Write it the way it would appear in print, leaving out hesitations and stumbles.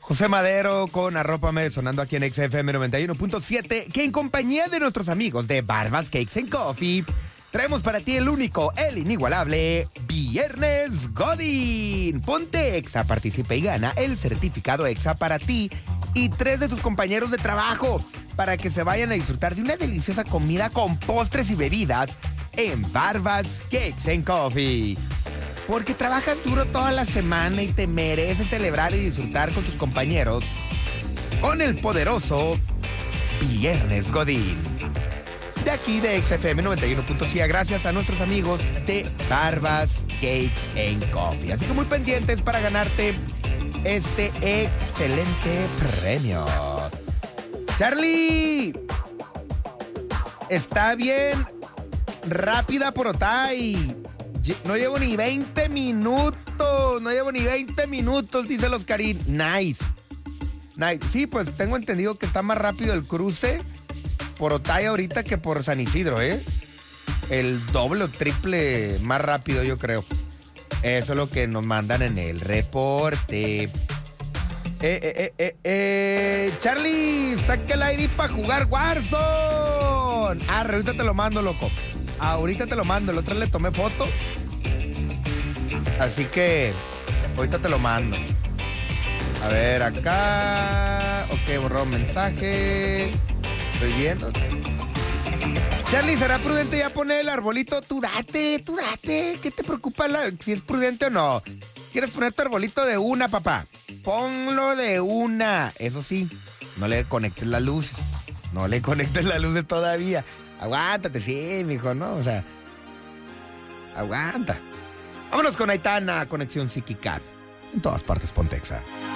José Madero con Arrópame sonando aquí en XFM 91.7, que en compañía de nuestros amigos de Barbas Cakes and Coffee traemos para ti el único, el inigualable Viernes Godín. Ponte Exa, participa y gana el certificado Exa para ti y 3 de tus compañeros de trabajo para que se vayan a disfrutar de una deliciosa comida con postres y bebidas en Barbas Cakes and Coffee. Porque trabajas duro toda la semana y te mereces celebrar y disfrutar con tus compañeros con el poderoso Viernes Godín. De aquí de XFM 91.7, gracias a nuestros amigos de Barbas Cakes and Coffee. Así que muy pendientes para ganarte este excelente premio. Charlie, está bien rápida por Otay. No llevo ni 20 minutos, dice el Oscarín. Nice. Sí, pues tengo entendido que está más rápido el cruce por Otay ahorita que por San Isidro, ¿eh? El doble o triple más rápido, yo creo. Eso es lo que nos mandan en el reporte. Charlie, saca el ID para jugar Warzone. Ahorita te lo mando, loco. Ahorita te lo mando. El otro le tomé foto. Así que ahorita te lo mando. A ver, acá. Ok, borró un mensaje. Estoy viendo. Charlie, ¿será prudente ya poner el arbolito? Tú date. ¿Qué te preocupa si es prudente o no? ¿Quieres poner tu arbolito de una, papá? Ponlo de una. Eso sí, no le conectes las luces. No le conectes las luces todavía. Aguántate, sí, mijo, ¿no? O sea, aguanta. Vámonos con Aitana, Conexión Psíquica. En todas partes, Pontexa.